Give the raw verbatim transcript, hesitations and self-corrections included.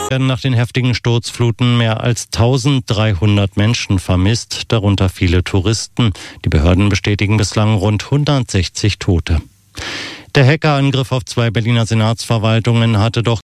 werden nach den heftigen Sturzfluten mehr als eintausenddreihundert Menschen vermisst, darunter viele Touristen. Die Behörden bestätigen bislang rund hundertsechzig Tote. Der Hackerangriff auf zwei Berliner Senatsverwaltungen hatte doch